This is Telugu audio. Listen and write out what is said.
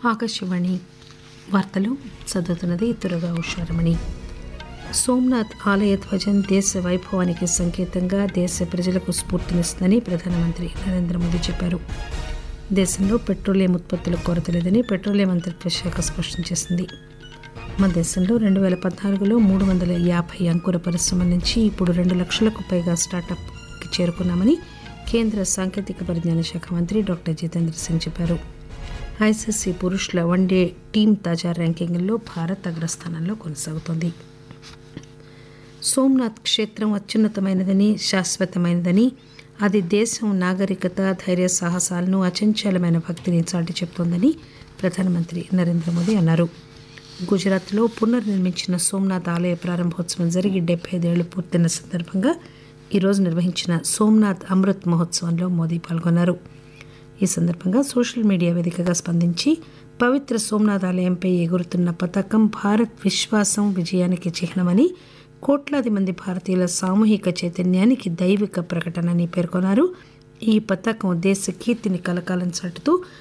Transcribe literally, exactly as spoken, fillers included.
ఆకాశవాణి వార్తలు చదువుతున్నది తురగా ఉషారమణి. సోమనాథ్ ఆలయ ధ్వజం దేశ వైభవానికి సంకేతంగా దేశ ప్రజలకు స్ఫూర్తినిస్తుందని ప్రధానమంత్రి నరేంద్ర మోదీ చెప్పారు. దేశంలో పెట్రోలియం ఉత్పత్తుల కొరత లేదని పెట్రోలియం మంత్రిత్వ శాఖ స్పష్టం చేసింది. మన దేశంలో రెండు వేల పద్నాలుగులో మూడు వందల యాభై అంకుర పరిశ్రమల నుంచి ఇప్పుడు రెండు లక్షలకు పైగా స్టార్టప్కి చేరుకున్నామని కేంద్ర సాంకేతిక పరిజ్ఞాన శాఖ మంత్రి డాక్టర్ జితేంద్ర సింగ్ చెప్పారు. ఐసీసీ పురుషుల వన్డే టీం తాజా ర్యాంకింగ్లో భారత్ అగ్రస్థానంలో కొనసాగుతోంది. సోమనాథ్ క్షేత్రం అత్యున్నతమైనదని శాశ్వతమైనదని, అది దేశం నాగరికత ధైర్య సాహసాలను అచంచలమైన భక్తిని చాటి చెబుతోందని ప్రధానమంత్రి నరేంద్ర మోదీ అన్నారు. గుజరాత్లో పునర్నిర్మించిన సోమనాథ్ ఆలయ ప్రారంభోత్సవం జరిగి డెబ్బై ఐదేళ్లు పూర్తయిన సందర్భంగా ఈరోజు నిర్వహించిన సోమనాథ్ అమృత్ మహోత్సవంలో మోదీ పాల్గొన్నారు. ఈ సందర్భంగా సోషల్ మీడియా వేదికగా స్పందించి పవిత్ర సోమనాథ్ ఆలయంపై ఎగురుతున్న పతాకం భారత్ విశ్వాసం విజయానికి చిహ్నమని, కోట్లాది మంది భారతీయుల సామూహిక చైతన్యానికి దైవిక ప్రకటనని పేర్కొన్నారు. ఈ పతాకం దేశ కీర్తిని కలకాలం చాటుతూ